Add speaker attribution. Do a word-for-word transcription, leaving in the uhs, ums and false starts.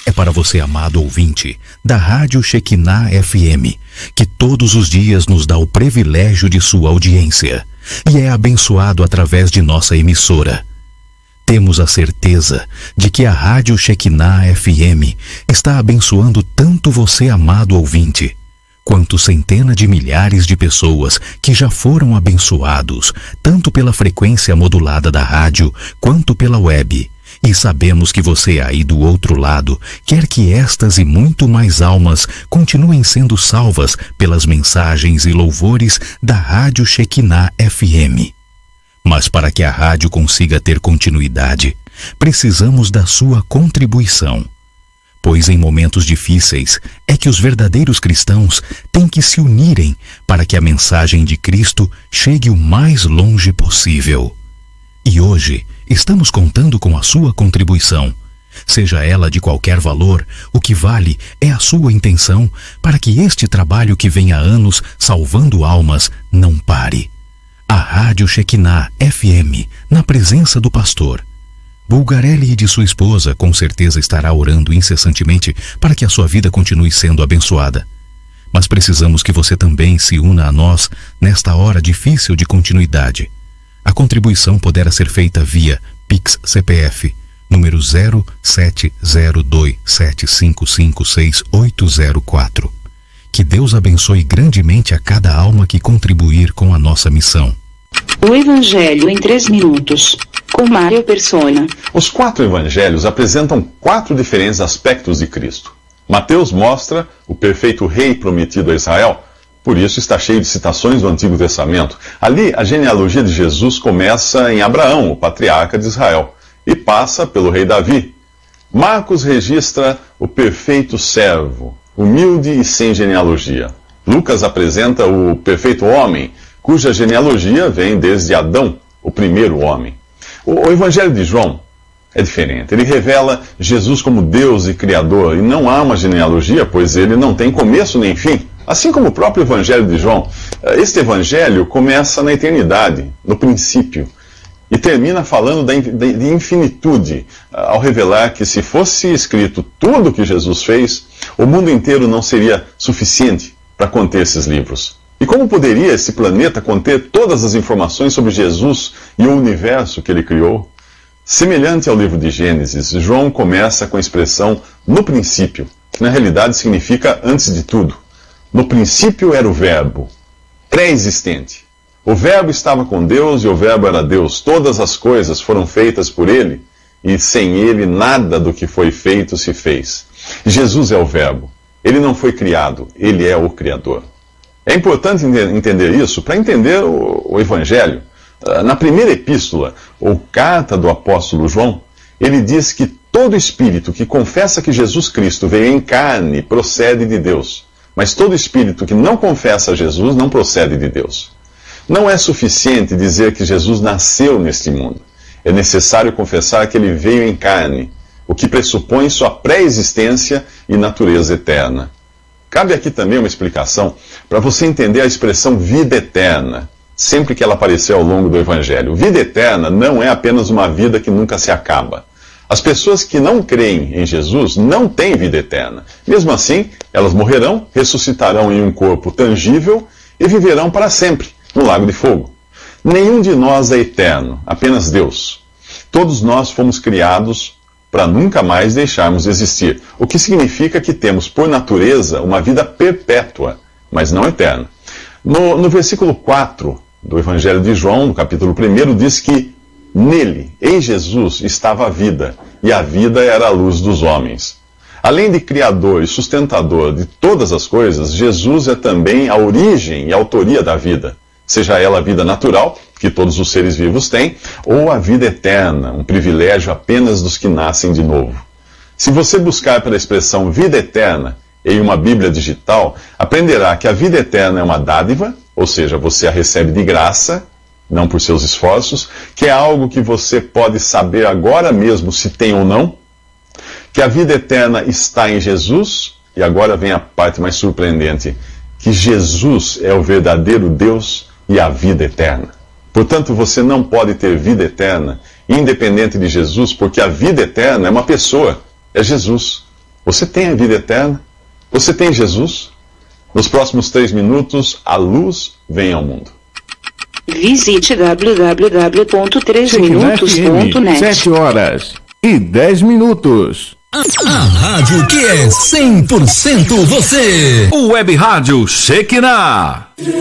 Speaker 1: é para você, amado ouvinte, da Rádio Shekinah F M, que todos os dias nos dá o privilégio de sua audiência e é abençoado através de nossa emissora. Temos a certeza de que a Rádio Shekinah F M está abençoando tanto você, amado ouvinte, quanto centenas de milhares de pessoas que já foram abençoados, tanto pela frequência modulada da rádio, quanto pela web. E sabemos que você aí do outro lado quer que estas e muito mais almas continuem sendo salvas pelas mensagens e louvores da Rádio Shekinah F M. Mas para que a rádio consiga ter continuidade, precisamos da sua contribuição. Pois em momentos difíceis é que os verdadeiros cristãos têm que se unirem para que a mensagem de Cristo chegue o mais longe possível. E hoje estamos contando com a sua contribuição. Seja ela de qualquer valor, o que vale é a sua intenção para que este trabalho que vem há anos salvando almas não pare. A Rádio Shekinah F M, na presença do pastor Bulgarelli e de sua esposa, com certeza estará orando incessantemente para que a sua vida continue sendo abençoada. Mas precisamos que você também se una a nós nesta hora difícil de continuidade. A contribuição poderá ser feita via Pix C P F, número zero sete zero dois sete cinco cinco seis oito zero quatro. Que Deus abençoe grandemente a cada alma que contribuir com a nossa missão.
Speaker 2: O Evangelho em três minutos, com Mário Persona.
Speaker 3: Os quatro evangelhos apresentam quatro diferentes aspectos de Cristo. Mateus mostra o perfeito rei prometido a Israel. Por isso está cheio de citações do Antigo Testamento. Ali, a genealogia de Jesus começa em Abraão, o patriarca de Israel, e passa pelo rei Davi. Marcos registra o perfeito servo, humilde e sem genealogia. Lucas apresenta o perfeito homem, cuja genealogia vem desde Adão, o primeiro homem. O Evangelho de João é diferente. Ele revela Jesus como Deus e Criador, e não há uma genealogia, pois ele não tem começo nem fim. Assim como o próprio Evangelho de João, este Evangelho começa na eternidade, no princípio, e termina falando de infinitude, ao revelar que se fosse escrito tudo o que Jesus fez, o mundo inteiro não seria suficiente para conter esses livros. E como poderia esse planeta conter todas as informações sobre Jesus e o universo que ele criou? Semelhante ao livro de Gênesis, João começa com a expressão no princípio, que na realidade significa antes de tudo. No princípio era o Verbo, pré-existente. O Verbo estava com Deus e o Verbo era Deus. Todas as coisas foram feitas por ele e sem ele nada do que foi feito se fez. Jesus é o Verbo. Ele não foi criado, ele é o Criador. É importante entender isso para entender o, o Evangelho. Na primeira epístola, ou carta do apóstolo João, ele diz que todo espírito que confessa que Jesus Cristo veio em carne procede de Deus. Mas todo espírito que não confessa Jesus não procede de Deus. Não é suficiente dizer que Jesus nasceu neste mundo. É necessário confessar que ele veio em carne, o que pressupõe sua pré-existência e natureza eterna. Cabe aqui também uma explicação para você entender a expressão vida eterna, sempre que ela aparecer ao longo do Evangelho. Vida eterna não é apenas uma vida que nunca se acaba. As pessoas que não creem em Jesus não têm vida eterna. Mesmo assim, elas morrerão, ressuscitarão em um corpo tangível e viverão para sempre no lago de fogo. Nenhum de nós é eterno, apenas Deus. Todos nós fomos criados para nunca mais deixarmos de existir, o que significa que temos, por natureza, uma vida perpétua, mas não eterna. No, no versículo quatro do Evangelho de João, no capítulo um, diz que nele, em Jesus, estava a vida, e a vida era a luz dos homens. Além de criador e sustentador de todas as coisas, Jesus é também a origem e a autoria da vida, seja ela a vida natural, que todos os seres vivos têm, ou a vida eterna, um privilégio apenas dos que nascem de novo. Se você buscar pela expressão vida eterna em uma Bíblia digital, aprenderá que a vida eterna é uma dádiva, ou seja, você a recebe de graça, não por seus esforços, que é algo que você pode saber agora mesmo se tem ou não, que a vida eterna está em Jesus, e agora vem a parte mais surpreendente, que Jesus é o verdadeiro Deus e a vida eterna. Portanto, você não pode ter vida eterna independente de Jesus, porque a vida eterna é uma pessoa, é Jesus. Você tem a vida eterna? Você tem Jesus? Nos próximos três minutos, a luz vem ao mundo.
Speaker 2: Visite w w w ponto três minutos ponto net.
Speaker 4: sete horas e dez minutos.
Speaker 5: A rádio que é cem por cento você.
Speaker 6: O Web Rádio Shekinah.